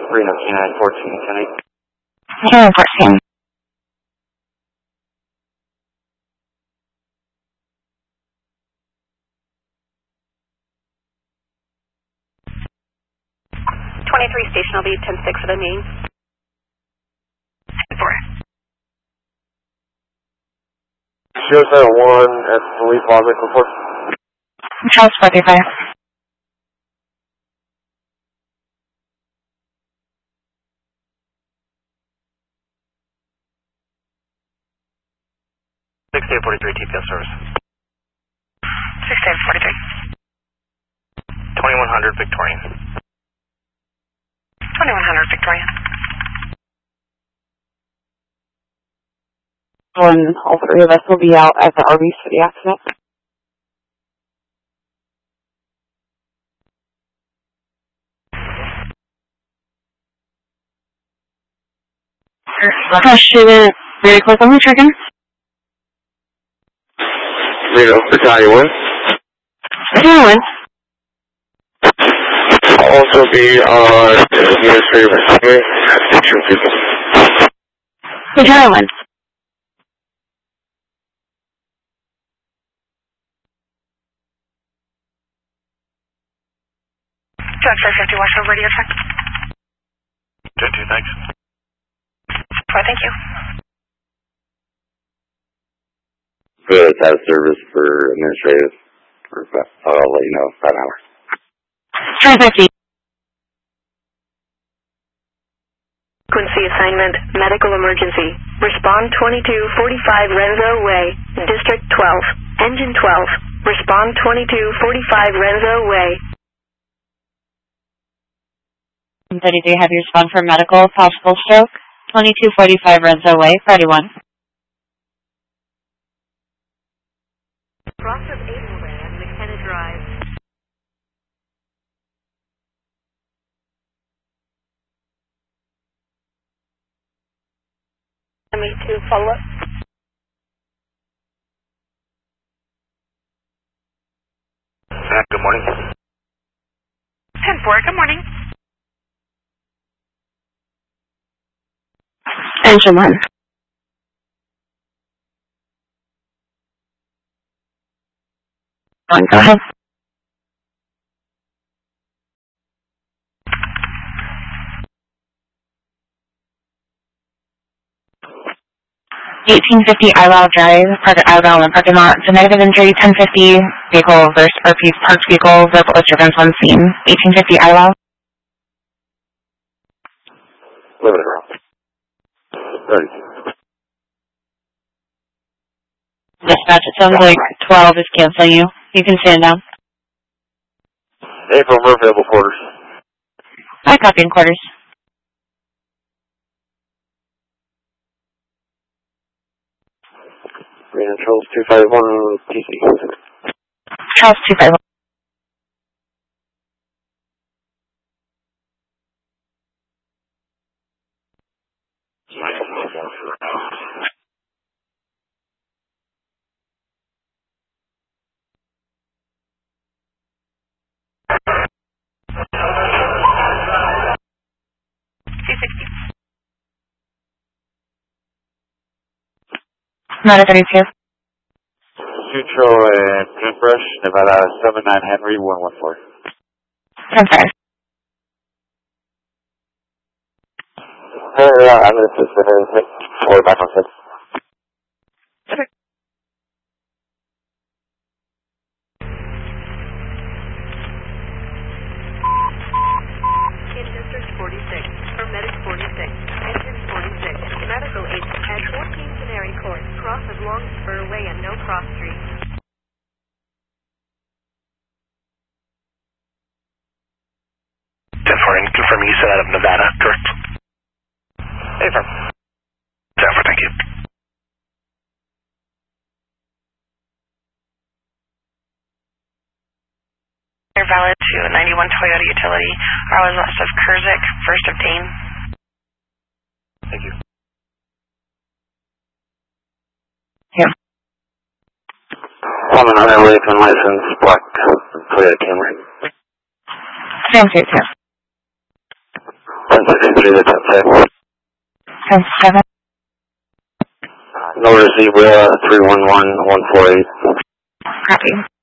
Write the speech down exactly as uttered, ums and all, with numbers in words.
Reno canine fourteen, ten eight. Canine fourteen. twenty-three station will be ten six for the main. ten four. Show seven one at Police Logic report. Charles forty-five. six eight forty-three T P S service. six eight forty-three. twenty-one hundred Victorian. twenty-one hundred Victorian. One, all three of us will be out at the R V for the accident. Question, very close on the trigger. Reno, Battalion one. Battalion one. I'll also be on administrative assignment at two people. Battalion one. Transfer fifty, watch over radio check. Jet two, thanks. Four, thank you. Good, out of service for administrative. I'll let you know about an hour. Three fifty. Frequency assignment, medical emergency. Respond twenty-two forty-five Renzo Way, District twelve, Engine twelve. Respond twenty-two forty-five Renzo Way. thirty-three, have you respond for medical, possible stroke. twenty-two forty-five Renzo Way, thirty-one. Cross of Abelland, McKenna Drive. M E two, follow up. Uh, good morning. ten four, good morning. Engine one. One, go ahead. eighteen fifty Isle Drive, park at Isle in the parking lot. It's a negative injury, ten fifty vehicle versus or parked vehicle, vehicle disturbance on scene. eighteen fifty Isle. Living around. thirty. Dispatch, it sounds like twelve is canceling you. You can stand down. April, we're available quarters. I copy in quarters. Reno Charles two five one T C. Charles two five one. two sixty. Not a thirty-two. Sutro and Paintbrush, Nevada seven nine Henry one one four. ten five. Hey, uh, I'm going to assist in or back on six. In District forty-six, Paramedic forty-six, Engine forty-six, Medical agent at fourteen Canary Court, cross of Long Spur Way and No Cross Street. Denver, and confirm you said out of Nevada, correct? Hey, sir. Denver, thank you. Valid to ninety-one Toyota Utility, R was west of Kurzik, first of Dane. Thank you. Yeah. Woman on their way to license, black Toyota Camry. Same two, too. One six City to ten six. ten seven. No receive, uh, three one one one four eight. Copy.